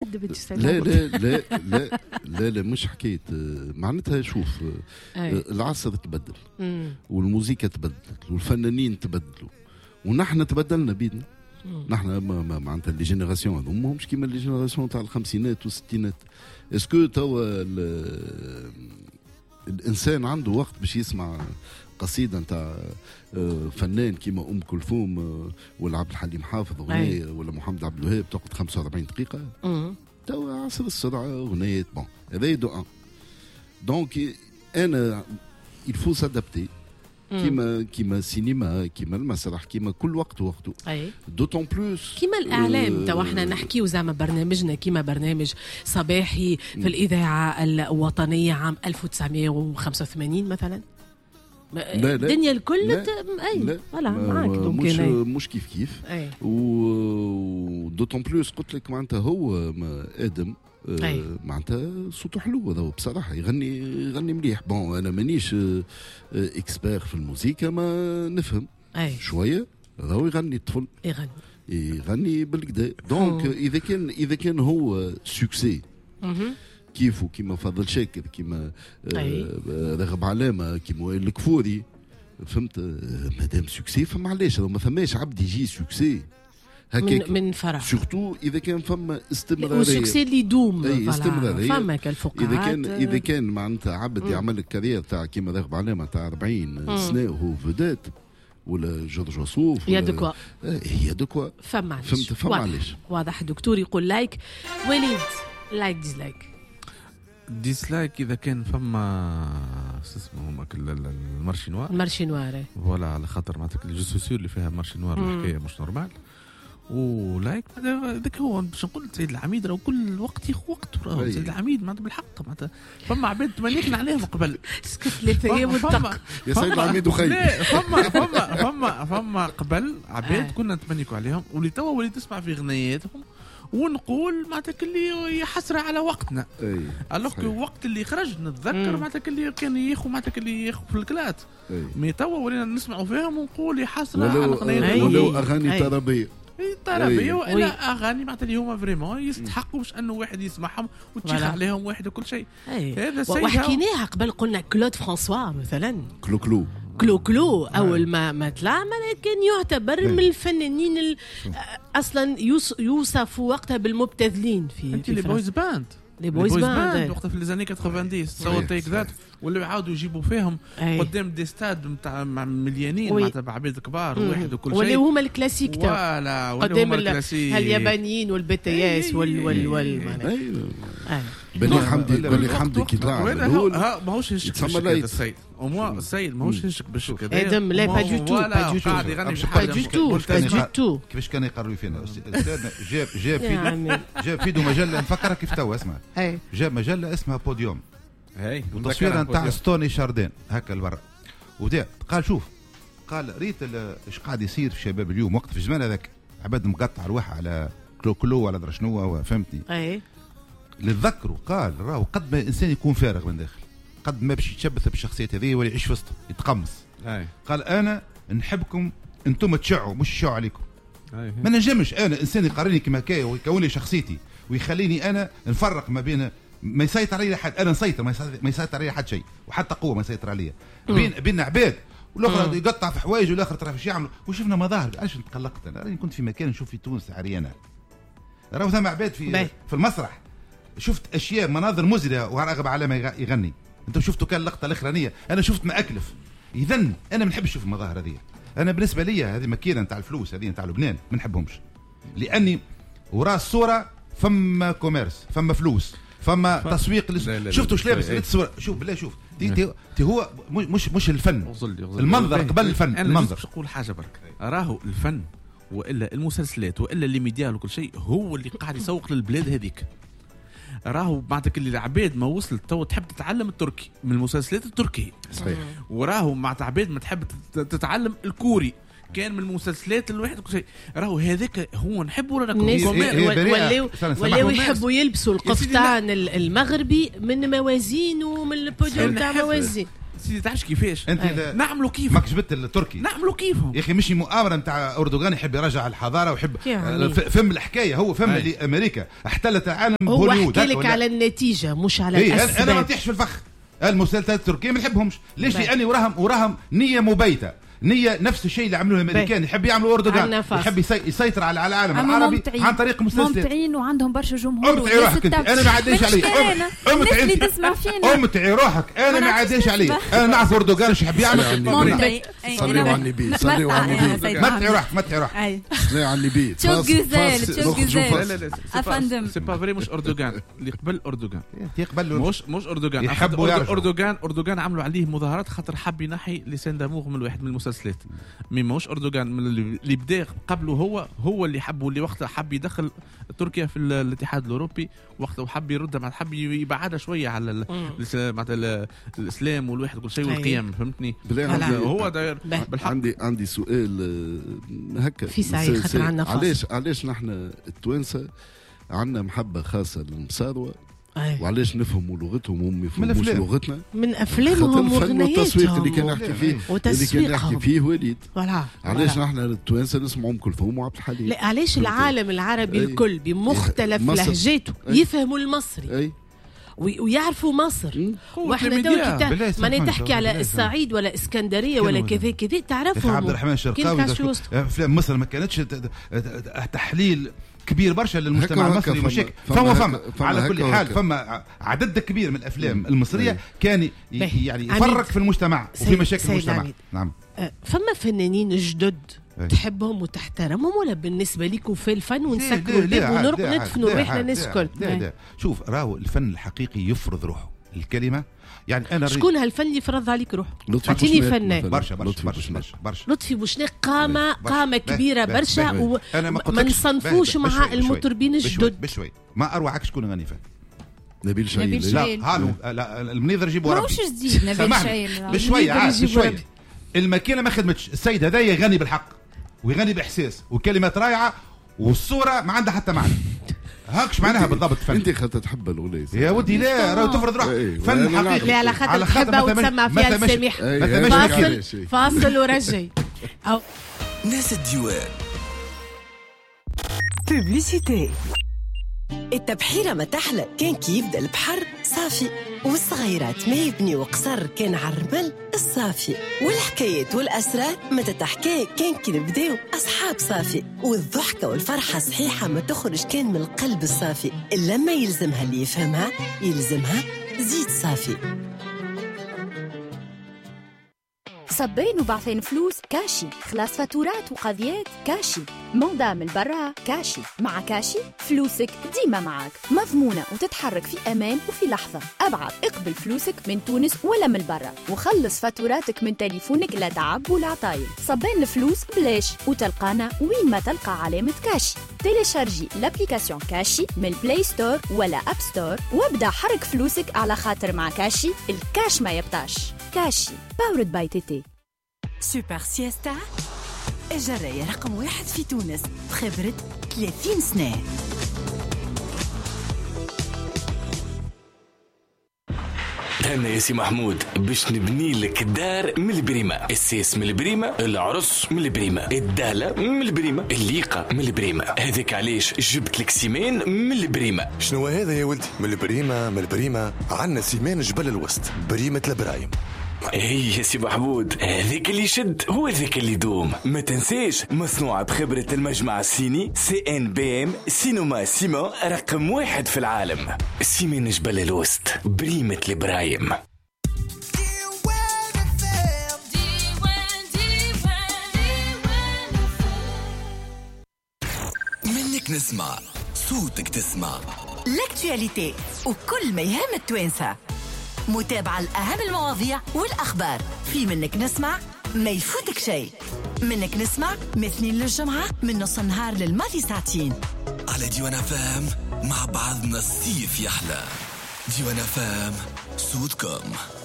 لا لا لا لا لا لا مش حكايه معناتها شوف العصر تبدل والموسيقى تبدلت والفنانين تبدلوا ونحن تبدلنا بيدنا. نحن معناتها لي جينيراسيون هذوما ماهمش كيما لي جينيراسيون تاع الخمسينات والستينات. اسكو توا الانسان عنده وقت باش يسمع قصيده نتاع فنان كيما ام كلثوم ولا عبد الحليم حافظ اغنيه ولا محمد عبد الوهاب تاخذ 45 دقيقه؟ توا عصر السرعه اغنيه بون هذا دو ان. دونك انا الفو سادابتي كيما السينما كيما المسرح كيما كل وقت وقته. دوتون بلوس كيما الاعلام تو احنا نحكيو زعما برنامجنا كيما برنامج صباحي في الاذاعه الوطنيه عام 1985 مثلا. لا الدنيا الكل لا فوالا معاك مش كيف ودوتون بلوس قلت لك معناتها هو ادم معناتها صوته حلو هذا بصراحه يغني مليح. بون انا مانيش اكسبير في الموسيقى ما نفهم شويه هذا هو يغني الطفل يغني بالكدا. دونك اذا كان هو سوكسي كيفو كيما فضل شاكر كيما رغب علامه كيما وائل الكفوري فهمت مادام سوكسي فما علاش ما فماش عبد يجي سوكسي هكاك من فرح سورتو اذا كان فما استمراريه وسوكسي اللي يدوم استمراريه فما كالفقاعات اذا كان معناتها عبد يعمل لك كارير تاع كيما رغب علامه تاع 40 سنه وهو فودات ولا جورج وسوف يا دكوا هي دكوا فما علاش واضح. الدكتور يقول لايك وليد لايك ديسلايك اذا كان فما اسمهم المارشينوار فوالا على خاطر معناتها الجسوسيور اللي فيها مارشينوار الحكايه مش نورمال. ولايك ذاك هو باش نقول سيد العميد راه كل وقت ياخذ وقت سيد العميد معناتها بالحق معناتها فما عباد تمنيكنا عليهم قبل ثلاثة ايام والدق يا سيد العميد وخير. فما قبل عباد كنا نتمنيكوا عليهم واللي توا وليت تسمع في غنياتهم ونقول معناتها اللي حسرة على وقتنا. الوغ الوقت اللي خرج نتذكر معناتها اللي كان ياخذ معناتها اللي ياخذ في الكلات مي توا ولينا نسمعوا فيهم ونقول حسرة على غنياتهم ولو اغاني طربيه والا اغاني معناتها اللي هما فريمون يستحقوا باش انه واحد يسمعهم وتشيخ عليهم واحد وكل شيء. هذا وحكيناها قبل قلنا كلود فرانسوا مثلا كلو اول ما طلع كان يعتبر من الفنانين اصلا يوصفوا وقتها بالمبتذلين في لي بويز باند وقتها في لي 90 سو تيك ذات ولا يعاودوا يجيبوا فيهم قدام دي ستاد نتاع مليانين معناتها عباد كبار واحد وكل شيء ولا هما الكلاسيك تاع قدام اليابانيين والبتياس بليغ حمدي كي طلع ماهوش السيد السيد ماهوش هشك باش كذا ادم لا با دو تو كيفاش كان يقروا فينا جاب فيدو مجله نفكرها كيف تو اسمع جاب مجله اسمها بوديوم وتصوير نتاع ستوني شاردين هكا لبرا وبدا قال شوف قال ريت ايش قاعد يصير في الشباب اليوم وقت في الزمان هذاك عباد مقطع الواحد على كلو ولا درا شنو فهمتني اللي تذكروا قال راهو قد ما الانسان يكون فارغ من داخل قد ما باش يتشبث بالشخصيات هذه ولا يعيش وسطهم يتقمص. قال انا نحبكم انتم تشعوا مش يشعوا عليكم. ما نجمش انا انسان يقارني كما كاي ويكون لي شخصيتي ويخليني انا نفرق ما بين ما يسيطر علي حد انا نسيطر ما يسيطر علي حد شيء وحتى قوه ما يسيطر عليا بين عباد والاخر يقطع في حوايج والاخر ترى فاش يعمل وشفنا مظاهر. علاش تقلقت انا راني كنت في مكان نشوف في تونس عريانه راهو ثم عباد في المسرح شفت اشياء مناظر مزريه ورغب علامه يغني انتم شفتوا كان اللقطه الاخرانيه انا شفت ما اكلف. اذا انا ما نحبش نشوف المظاهر هذه. انا بالنسبه لي هذه ماكينه نتاع الفلوس هذه نتاع لبنان ما نحبهمش لاني وراء الصوره فما كوميرس فما فلوس فما تسويق شفتوا ايش لابس الصوره شوف بالله شوف دي هو مش الفن المنظر قبل الفن المنظر. باش نقول حاجه برك راهو الفن والا المسلسلات والا اللي ميديا وكل شيء هو اللي قاعد يسوق للبلاد هذيك. راهو معناتك اللي العباد ما وصلت تو تحب تتعلم التركي من المسلسلات التركيه صحيح وراهو مع عباد ما تحب تتعلم الكوري كان من المسلسلات الواحد كل شيء. راهو هذاك هو نحبه ولا ولاو يحبوا يلبسوا القفطان المغربي من موازين ومن البوديوم تاع موازين سيدي تعرفش كيفاش انت نعملوا كيف ماك جبت التركي نعملوا كيفهم يا اخي. مش مؤامره نتاع اردوغان يحب يرجع الحضاره ويحب فهم الحكايه. هو فهم اللي امريكا احتلت العالم بهوليوود. هو حكى لك على النتيجه مش على الاسباب. انا ما نطيحش في الفخ. المسلسلات التركيه ما نحبهمش. ليش؟ لاني وراهم نيه مبيته، نية نفس الشيء اللي عملوه الامريكان. يحب يعملوا اردوغان، يحب يسيطر على العالم العربي عن طريق مسلسلات. ممتعين وعندهم برشا جمهور. امتعي روحك انت، انا ما عاديش عليك. امتعي روحك، انا ما عاديش عليك. انا نعرف اردوغان ايش يحب يعمل. صلي على النبي، صلي على النبي. متعي روحك، صلي على النبي. تشوف جزال افندم. سي با فري. مش اردوغان اللي قبل اردوغان، يقبل مش اردوغان. يحبوا اردوغان عملوا عليه مظاهرات خاطر حب ينحي لسان داموغ من واحد من المسلسلات. مي ماهوش اردوغان من اللي بدا قبله. هو اللي حب، واللي وقتها حب يدخل تركيا في الاتحاد الاوروبي. وقتها وحب يردها مع حب يبعدها شويه على الاسلام والواحد كل شيء والقيم. فهمتني؟ هو داير. عندي سؤال هكا في سعيد خاطر عندنا علاش نحن التوانسه عندنا محبه خاصه للمصاروه؟ وعلاش نفهموا لغتهم وهم يفهموش لغتنا؟ من افلامهم والتسويق اللي كان يحكي فيه وليد. علاش نحن التوانسه نسمعوا ام كلثوم وعبد الحليم؟ لا، علاش العالم العربي الكل بمختلف لهجاته يفهموا المصري ويعرفوا مصر؟ واحنا ما تحكي على الصعيد ولا اسكندريه ولا كذا كذا تعرفهم. عبد الرحمن الشرقاوي افلام مصر ما كانتش تحليل كبير برشا للمجتمع المصري. مشاكل فما على كل حال فما عدد كبير من الافلام المصريه كان يعني يفرق في المجتمع وفي مشاكل في المجتمع. نعم. فما فنانين جدد تحبهم وتحترمهم ولا بالنسبه لكم في الفن ونسكروا الباب ونرقد ندفنوا روحنا الناس الكل؟ شوف راهو الفن الحقيقي يفرض روحه الكلمه. يعني انا شكون هالفن اللي فرض عليك روحه؟ اعطيني فنان. برشا لطفي بوشناق قامه كبيره برشا وما نصنفوش مع المطربين الجدد. بشوي ما اروعك شكون غني فن؟ نبيل شاهين. لا المنيذر جيبوا ربي. ماهوش جديد نبيل شاهين. بشوي الماكينه ما خدمتش. السيد هذا يغني بالحق ويغني باحساس وكلمات رائعه والصوره ما عندها حتى معنى. هاكش معناها بالضبط فن. انت خاطر تحب الاغنيه يا ودي. لا راه تفرض روحك. فن حقيقي. لا على خاطر تحبها وتسمع فيها السميح. فاصل ورجعي. ناس الديوان. بوبليسيتي. التبحيرة ما تحلى كان كي يبدأ البحر صافي، والصغيرات ما يبنيوا قصر كان عالرمل الصافي، والحكايات والأسرار ما تتحكى كان كي نبداو أصحاب صافي، والضحكة والفرحة صحيحة ما تخرج كان من القلب الصافي. لما يلزمها اللي يفهمها يلزمها زيت صافي. صبين وبعثين فلوس كاشي، خلاص فاتورات وقضيات كاشي، موضة من برا كاشي. مع كاشي فلوسك ديما معك، مضمونة وتتحرك في أمان وفي لحظة. أبعث اقبل فلوسك من تونس ولا من برا، وخلص فاتوراتك من تليفونك لا تعب ولا عطايل. صبين الفلوس بلاش، وتلقانا وين ما تلقى علامة كاشي. تيليشارجي لابليكاسيون كاشي من البلاي ستور ولا أب ستور، وابدأ حرك فلوسك على خاطر مع كاشي الكاش ما يبطاش. كاشي باورد باي تيتي. سوبر سيستا الجراية رقم 1 في تونس بخبرة 30 سنة. أنا يا سي محمود باش نبني لك الدار من البريمة، السيس من البريمة، العرس من البريمة، الدالة من البريمة، الليقة من البريمة. هذاك علاش جبت لك سيمان من البريمة. شنو هذا يا ولدي؟ من البريمة عندنا سيمان جبل الوسط بريمة البرايم. هي يا سي محمود هذاك اللي يشد هو ذاك اللي يدوم. ما تنساش مصنوعة بخبرة المجمع الصيني CNBM سينما سيما رقم 1 في العالم. سيمان جبل الوسط بريمة البرايم. منك نسمع صوتك تسمع لاكتواليتي وكل ما يهم التوانسة. متابعة الأهم المواضيع والأخبار في منك نسمع ما يفوتك شيء. منك نسمع مثنين للجمعة من نص النهار للماضي ساعتين على ديوان فام. مع بعضنا الصيف يحلى. ديوان فام صوتكم.